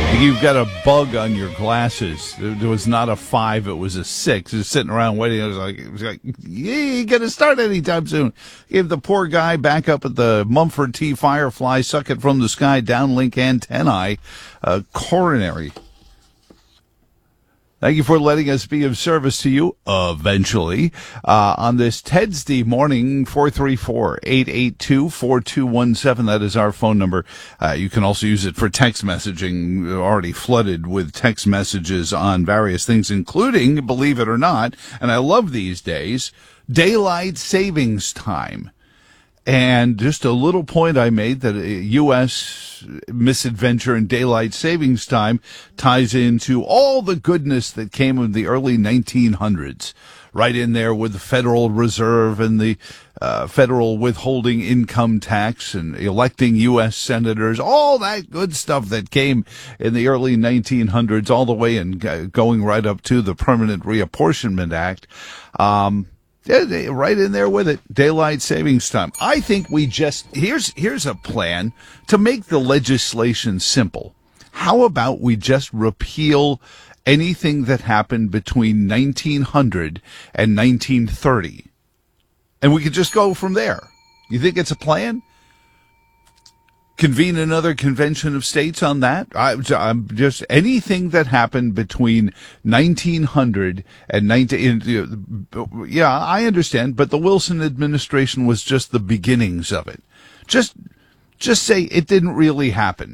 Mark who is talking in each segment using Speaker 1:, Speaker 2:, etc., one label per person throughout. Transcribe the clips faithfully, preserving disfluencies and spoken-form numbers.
Speaker 1: You've got a bug on your glasses. There was not a five, it was a six. Just sitting around waiting. I was like, it was like, you ain't going to start anytime soon. Gave the poor guy back up at the Mumford T. Firefly, suck it from the sky, downlink antennae, uh, coronary. Thank you for letting us be of service to you, eventually, uh, on this Tedsday morning. Four three four, eight eight two, four two one seven. That is our phone number. Uh, you can also use it for text messaging. We're already flooded with text messages on various things, including, believe it or not, and I love these days, daylight savings time. And just a little point I made that U S misadventure in daylight savings time ties into all the goodness that came in the early nineteen hundreds. Right in there with the Federal Reserve and the uh, federal withholding income tax and electing U S senators, all that good stuff that came in the early nineteen hundreds, all the way and going right up to the Permanent Reapportionment Act. Um, Yeah, right in there with it. Daylight savings time. I think we just, here's, here's a plan to make the legislation simple. How about we just repeal anything that happened between nineteen hundred and nineteen thirty? And we could just go from there. You think it's a plan? Convene another convention of states on that? I, I'm just anything that happened between nineteen hundred and nineteen. Yeah, I understand, but the Wilson administration was just the beginnings of it. Just, just say it didn't really happen.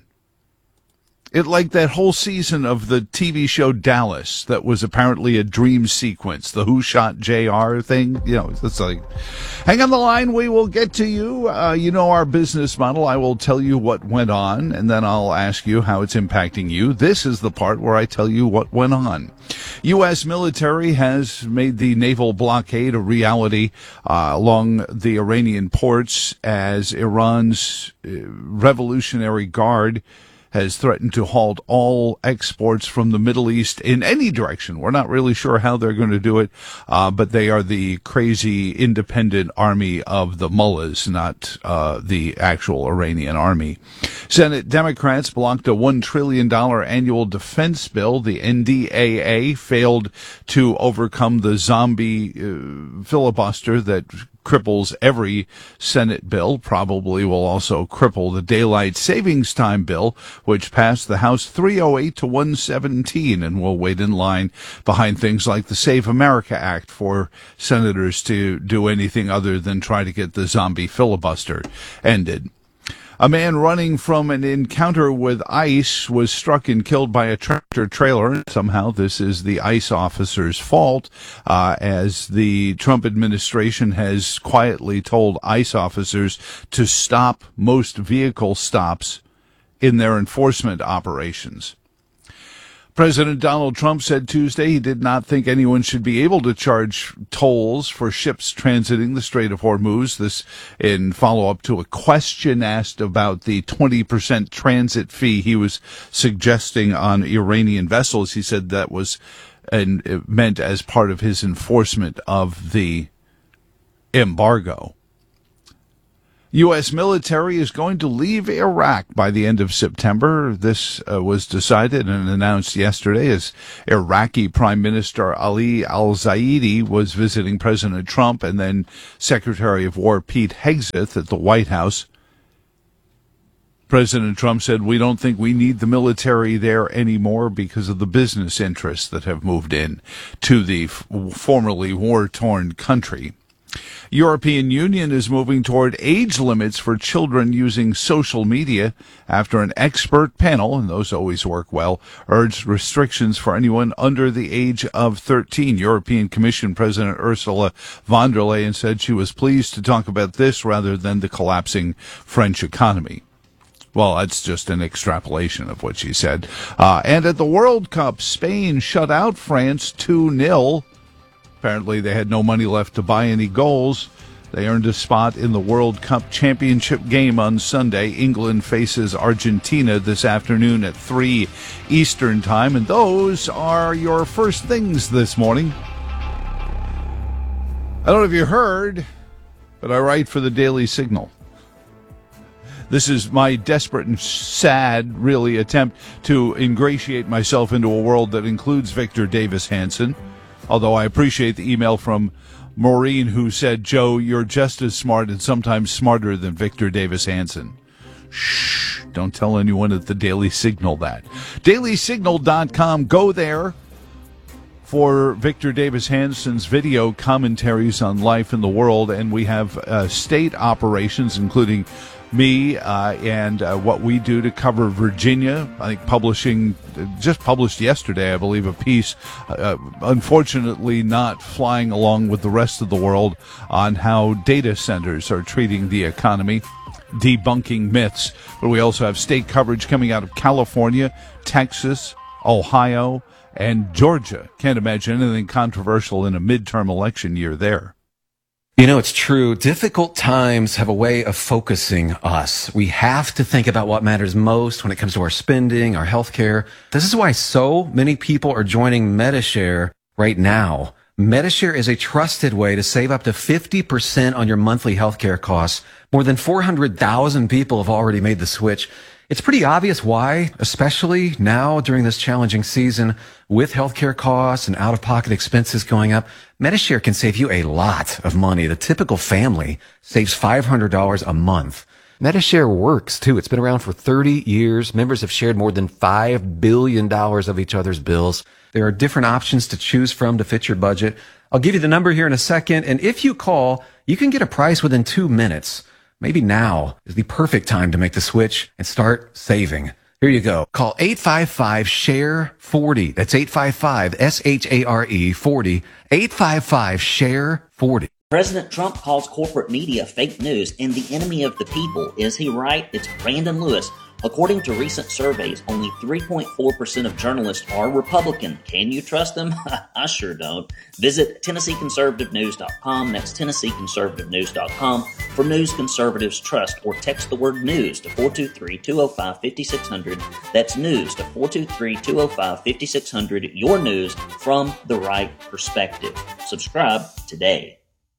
Speaker 1: It like that whole season of the T V show Dallas that was apparently a dream sequence, the Who Shot J R thing. You know, it's like, hang on the line, we will get to you. Uh, you know our business model. I will tell you what went on, and then I'll ask you how it's impacting you. This is the part where I tell you what went on. U S military has made the naval blockade a reality uh, along the Iranian ports as Iran's uh, Revolutionary Guard has threatened to halt all exports from the Middle East in any direction. We're not really sure how they're going to do it, uh, but they are the crazy independent army of the mullahs, not uh, the actual Iranian army. Senate Democrats blocked a one trillion dollars annual defense bill. The N D A A failed to overcome the zombie uh, filibuster that cripples every Senate bill, probably will also cripple the daylight savings time bill, which passed the House three oh eight to one seventeen and will wait in line behind things like the Save America Act for senators to do anything other than try to get the zombie filibuster ended. A man running from an encounter with ICE was struck and killed by a tractor trailer. Somehow this is the ICE officer's fault, uh, as the Trump administration has quietly told ICE officers to stop most vehicle stops in their enforcement operations. President Donald Trump said Tuesday he did not think anyone should be able to charge tolls for ships transiting the Strait of Hormuz. This in follow-up to a question asked about the twenty percent transit fee he was suggesting on Iranian vessels. He said that was and it meant as part of his enforcement of the embargo. U S military is going to leave Iraq by the end of September. This uh, was decided and announced yesterday as Iraqi Prime Minister Ali al-Zaidi was visiting President Trump and then Secretary of War Pete Hegseth at the White House. President Trump said, "We don't think we need the military there anymore because of the business interests that have moved in to the f- formerly war-torn country." European Union is moving toward age limits for children using social media after an expert panel, and those always work well, urged restrictions for anyone under the age of thirteen. European Commission President Ursula von der Leyen said she was pleased to talk about this rather than the collapsing French economy. Well, that's just an extrapolation of what she said. Uh, and at the World Cup, Spain shut out France two nil. Apparently, they had no money left to buy any goals. They earned a spot in the World Cup championship game on Sunday. England faces Argentina this afternoon at three Eastern Time. And those are your first things this morning. I don't know if you heard, but I write for the Daily Signal. This is my desperate and sad, really, attempt to ingratiate myself into a world that includes Victor Davis Hanson. Although I appreciate the email from Maureen, who said, Joe, you're just as smart and sometimes smarter than Victor Davis Hanson. Shh, don't tell anyone at the Daily Signal that. daily signal dot com, go there for Victor Davis Hanson's video commentaries on life in the world, and we have uh, state operations, including me uh, and uh, what we do to cover Virginia. I think publishing, just published yesterday, I believe, a piece, uh, unfortunately not flying along with the rest of the world, on how data centers are treating the economy, debunking myths. But we also have state coverage coming out of California, Texas, Ohio, and Georgia. Can't imagine anything controversial in a midterm election year there.
Speaker 2: You know, it's true. Difficult times have a way of focusing us. We have to think about what matters most when it comes to our spending, our health care. This is why so many people are joining Medi-Share right now. Medi-Share is a trusted way to save up to fifty percent on your monthly health care costs. More than four hundred thousand people have already made the switch. It's pretty obvious why, especially now during this challenging season with healthcare costs and out-of-pocket expenses going up. Medi-Share can save you a lot of money. The typical family saves five hundred dollars a month. Medi-Share works, too. It's been around for thirty years. Members have shared more than five billion dollars of each other's bills. There are different options to choose from to fit your budget. I'll give you the number here in a second, and if you call, you can get a price within two minutes. Maybe now is the perfect time to make the switch and start saving. Here you go. Call eight five five, S H A R E, forty. That's eight five five, S H A R E, forty. eight five five, S H A R E, forty.
Speaker 3: President Trump calls corporate media fake news and the enemy of the people. Is he right? It's Brandon Lewis. According to recent surveys, only three point four percent of journalists are Republican. Can you trust them? I sure don't. Visit Tennessee Conservative News dot com. That's Tennessee Conservative News dot com for news conservatives trust, or text the word news to four two three, two oh five, five six zero zero. That's news to four two three, two oh five, five six zero zero. Your news from the right perspective. Subscribe today.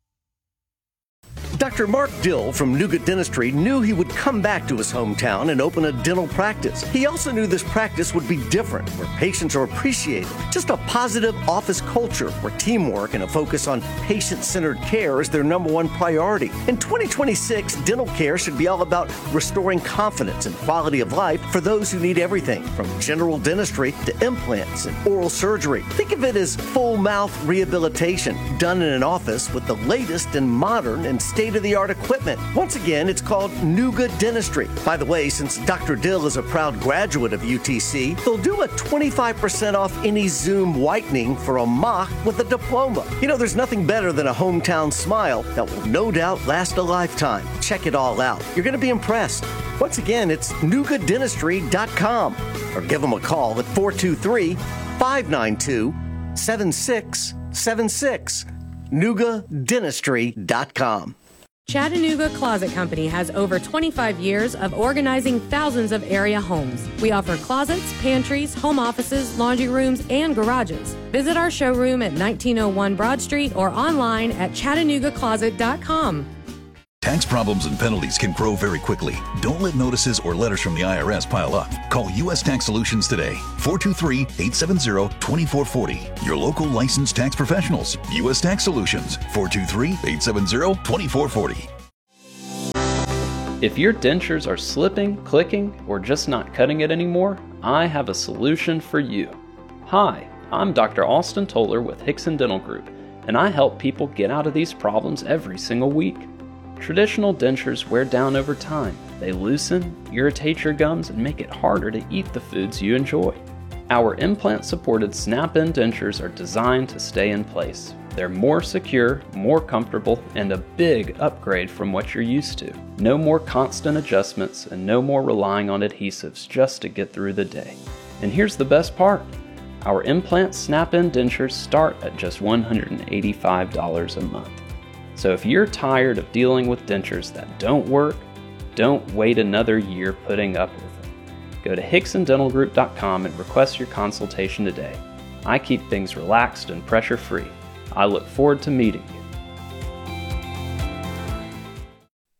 Speaker 4: Doctor Mark Dill from Nuga Dentistry knew he would come back to his hometown and open a dental practice. He also knew this practice would be different, where patients are appreciated. Just a positive office culture where teamwork and a focus on patient-centered care is their number one priority. In twenty twenty-six, dental care should be all about restoring confidence and quality of life for those who need everything from general dentistry to implants and oral surgery. Think of it as full mouth rehabilitation done in an office with the latest and modern and state-of-the-art equipment. Once again, it's called Nuga Dentistry. By the way, since Doctor Dill is a proud graduate of U T C, they'll do a twenty-five percent off any Zoom whitening for a mock with a diploma. You know, there's nothing better than a hometown smile that will no doubt last a lifetime. Check it all out. You're going to be impressed. Once again, it's Nuga Dentistry dot com, or give them a call at four two three, five nine two, seven six seven six. Nuga Dentistry dot com.
Speaker 5: Chattanooga Closet Company has over twenty-five years of organizing thousands of area homes. We offer closets, pantries, home offices, laundry rooms, and garages. Visit our showroom at nineteen oh one Broad Street or online at Chattanooga Closet dot com.
Speaker 6: Tax problems and penalties can grow very quickly. Don't let notices or letters from the I R S pile up. Call U S Tax Solutions today. four two three, eight seven zero, two four four zero. Your local licensed tax professionals. U S Tax Solutions. four two three, eight seven zero, two four four zero.
Speaker 7: If your dentures are slipping, clicking, or just not cutting it anymore, I have a solution for you. Hi, I'm Doctor Austin Toller with Hickson Dental Group, and I help people get out of these problems every single week. Traditional dentures wear down over time. They loosen, irritate your gums, and make it harder to eat the foods you enjoy. Our implant-supported snap-in dentures are designed to stay in place. They're more secure, more comfortable, and a big upgrade from what you're used to. No more constant adjustments and no more relying on adhesives just to get through the day. And here's the best part. Our implant snap-in dentures start at just one hundred eighty-five dollars a month. So if you're tired of dealing with dentures that don't work, don't wait another year putting up with them. Go to Hickson Dental Group dot com and request your consultation today. I keep things relaxed and pressure-free. I look forward to meeting you.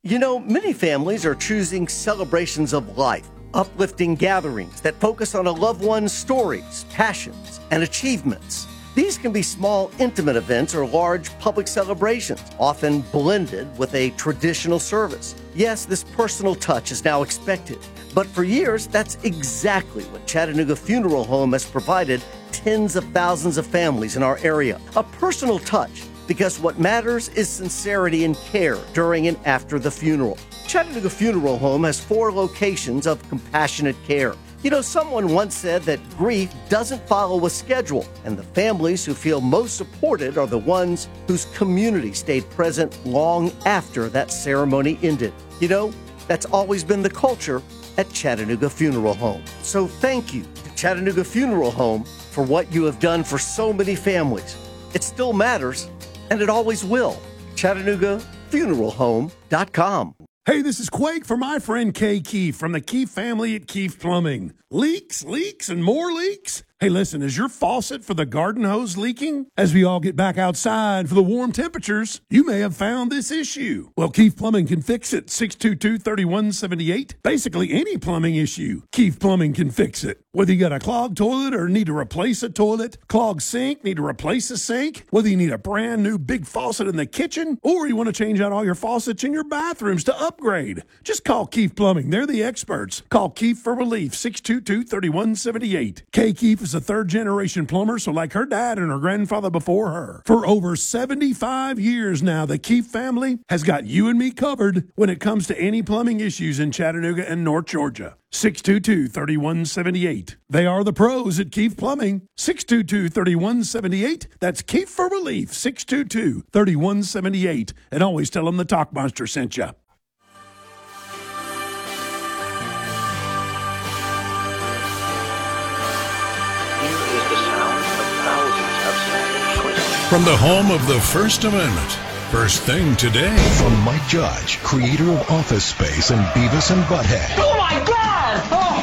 Speaker 4: You know, many families are choosing celebrations of life, uplifting gatherings that focus on a loved one's stories, passions, and achievements. These can be small, intimate events or large public celebrations, often blended with a traditional service. Yes, this personal touch is now expected, but for years, that's exactly what Chattanooga Funeral Home has provided tens of thousands of families in our area. A personal touch, because what matters is sincerity and care during and after the funeral. Chattanooga Funeral Home has four locations of compassionate care. You know, someone once said that grief doesn't follow a schedule, and the families who feel most supported are the ones whose community stayed present long after that ceremony ended. You know, that's always been the culture at Chattanooga Funeral Home. So thank you to Chattanooga Funeral Home for what you have done for so many families. It still matters, and it always will. Chattanooga Funeral Home dot com.
Speaker 8: Hey, this is Quake for my friend Kay Keefe from the Keefe family at Keefe Plumbing. Leaks, leaks, and more leaks? Hey, listen, is your faucet for the garden hose leaking? As we all get back outside for the warm temperatures, you may have found this issue. Well, Keefe Plumbing can fix it. six two two, three one seven eight. Basically, any plumbing issue, Keefe Plumbing can fix it. Whether you got a clogged toilet or need to replace a toilet, clogged sink, need to replace a sink, whether you need a brand new big faucet in the kitchen, or you want to change out all your faucets in your bathrooms to upgrade, just call Keefe Plumbing. They're the experts. Call Keefe for relief, six two two, three one seven eight. Kay Keefe is a third-generation plumber, so like her dad and her grandfather before her. For over seventy-five years now, the Keefe family has got you and me covered when it comes to any plumbing issues in Chattanooga and North Georgia. six two two, three one seven eight. They are the pros at Keefe Plumbing. six two two, three one seven eight. That's Keefe for relief, six two two, three one seven eight. And always tell them the Talk Monster sent you.
Speaker 9: From the home of the First Amendment, First Thing Today.
Speaker 6: From Mike Judge, creator of Office Space and Beavis and Butthead.
Speaker 10: Oh my God! Oh.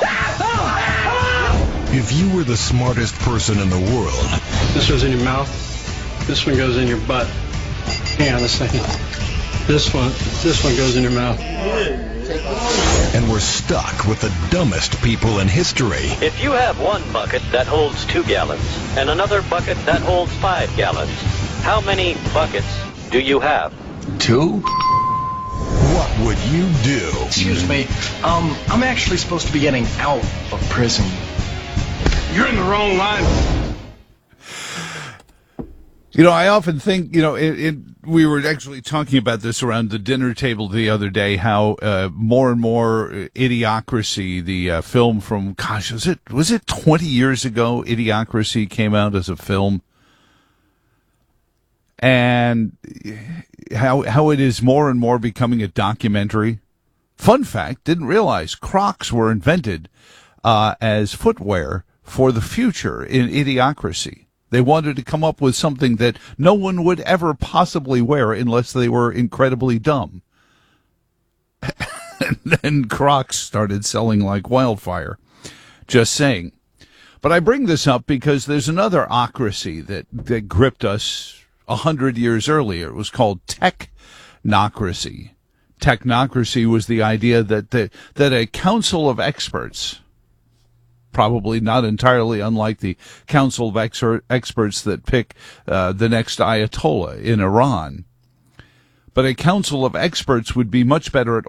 Speaker 6: If you were the smartest person in the world.
Speaker 11: This goes in your mouth. This one goes in your butt. Hang on a second. This one, this one goes in your mouth.
Speaker 6: And we're stuck with the dumbest people in history.
Speaker 12: If you have one bucket that holds two gallons and another bucket that holds five gallons, how many buckets do you have?
Speaker 6: Two? What would you do?
Speaker 13: Excuse me, um, I'm actually supposed to be getting out of prison.
Speaker 11: You're in the wrong line.
Speaker 1: You know, I often think, you know, it, it, we were actually talking about this around the dinner table the other day, how uh, more and more Idiocracy, the uh, film from, gosh, was it, was it twenty years ago, Idiocracy came out as a film? And how how it is more and more becoming a documentary. Fun fact, didn't realize Crocs were invented uh, as footwear for the future in Idiocracy. They wanted to come up with something that no one would ever possibly wear unless they were incredibly dumb. And then Crocs started selling like wildfire. Just saying. But I bring this up because there's another ocracy that, that gripped us a hundred years earlier. It was called technocracy. Technocracy was the idea that the, that a council of experts, probably not entirely unlike the council of ex- experts that pick uh, the next Ayatollah in Iran. But a council of experts would be much better at